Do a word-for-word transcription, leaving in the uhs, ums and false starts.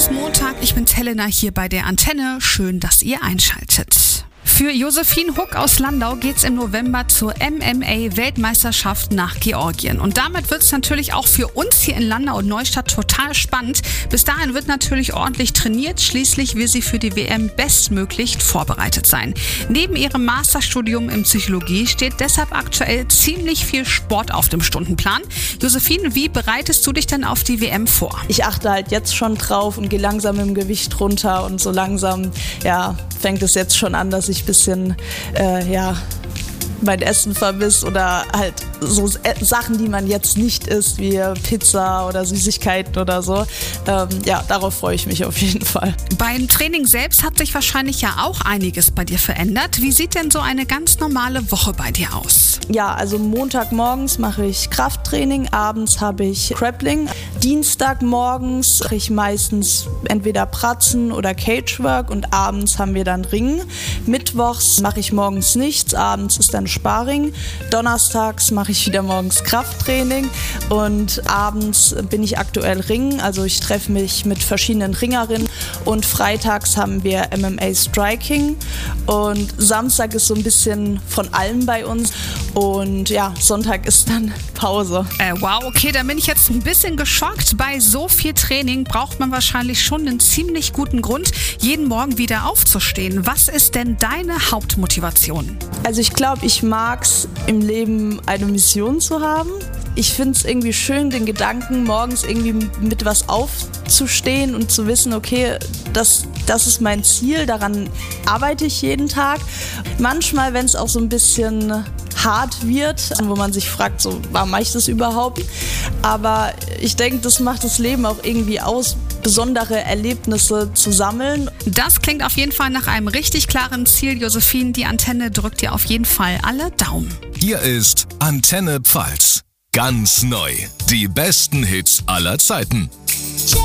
ist Montag, ich bin Helena hier bei der Antenne. Schön, dass ihr einschaltet. Für Josephine Huck aus Landau geht's im November zur M M A-Weltmeisterschaft nach Georgien. Und damit wird's natürlich auch für uns hier in Landau und Neustadt total spannend. Bis dahin wird natürlich ordentlich trainiert. Schließlich will sie für die W M bestmöglich vorbereitet sein. Neben ihrem Masterstudium in Psychologie steht deshalb aktuell ziemlich viel Sport auf dem Stundenplan. Josephine, wie bereitest du dich denn auf die W M vor? Ich achte halt jetzt schon drauf und gehe langsam im Gewicht runter und so langsam, ja, fängt es jetzt schon an, dass ich ein bisschen, äh, ja, mein Essen vermisst oder halt so Sachen, die man jetzt nicht isst, wie Pizza oder Süßigkeiten oder so. Ähm, ja, darauf freue ich mich auf jeden Fall. Beim Training selbst hat sich wahrscheinlich ja auch einiges bei dir verändert. Wie sieht denn so eine ganz normale Woche bei dir aus? Ja, also Montagmorgens mache ich Krafttraining, abends habe ich Grappling. Dienstagmorgens mache ich meistens entweder Pratzen oder Cagework und abends haben wir dann Ringen. Mittwochs mache ich morgens nichts, abends ist dann Sparring. Donnerstags mache ich wieder morgens Krafttraining und abends bin ich aktuell Ringen. Also ich treffe mich mit verschiedenen Ringerinnen und freitags haben wir M M A Striking und Samstag ist so ein bisschen von allem bei uns und ja, Sonntag ist dann Pause. Äh, wow, okay, da bin ich jetzt ein bisschen geschockt. Bei so viel Training braucht man wahrscheinlich schon einen ziemlich guten Grund, jeden Morgen wieder aufzustehen. Was ist denn deine Hauptmotivation? Also ich glaube, ich mag es im Leben, eine Mission zu haben. Ich finde es irgendwie schön, den Gedanken, morgens irgendwie mit was aufzustehen und zu wissen, okay, das, das ist mein Ziel, daran arbeite ich jeden Tag. Manchmal, wenn es auch so ein bisschen hart wird, wo man sich fragt, so, warum mache ich das überhaupt? Aber ich denke, das macht das Leben auch irgendwie aus, besondere Erlebnisse zu sammeln. Das klingt auf jeden Fall nach einem richtig klaren Ziel, Josephine. Die Antenne drückt dir auf jeden Fall alle Daumen. Hier ist Antenne Pfalz. Ganz neu. Die besten Hits aller Zeiten.